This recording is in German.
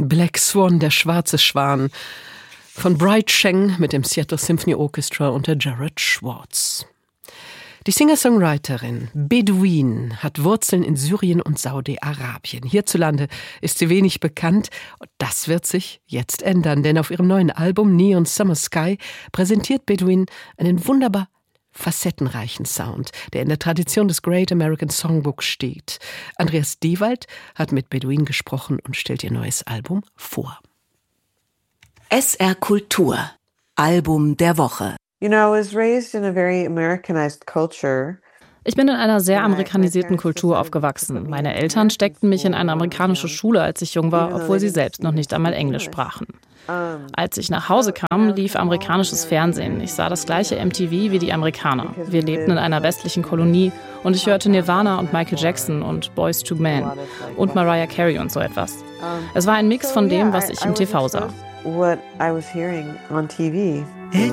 Black Swan, der schwarze Schwan. Von Bright Cheng mit dem Seattle Symphony Orchestra unter Jared Schwartz. Die Singer-Songwriterin Bedouin hat Wurzeln in Syrien und Saudi-Arabien. Hierzulande ist sie wenig bekannt. Das wird sich jetzt ändern, denn auf ihrem neuen Album Neon Summer Sky präsentiert Bedouin einen wunderbar facettenreichen Sound, der in der Tradition des Great American Songbook steht. Andreas Dewald hat mit Bedouin gesprochen und stellt ihr neues Album vor. SR Kultur, Album der Woche. You know, I was raised in a very Americanized culture. Ich bin in einer sehr amerikanisierten Kultur aufgewachsen. Meine Eltern steckten mich in eine amerikanische Schule, als ich jung war, obwohl sie selbst noch nicht einmal Englisch sprachen. Als ich nach Hause kam, lief amerikanisches Fernsehen. Ich sah das gleiche MTV wie die Amerikaner. Wir lebten in einer westlichen Kolonie und ich hörte Nirvana und Michael Jackson und Boyz II Men und Mariah Carey und so etwas. Es war ein Mix von dem, was ich im TV sah. What I was hearing on TV.